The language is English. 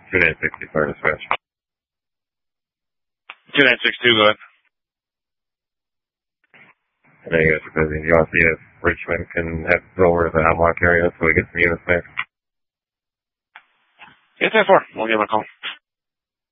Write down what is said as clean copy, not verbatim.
2960 for dispatch. 2962, go ahead. I know you guys are busy. Do you want to see if Richmond can go over to the Hemlock area so we get some units there? Yes, 10-4. We'll give him a call.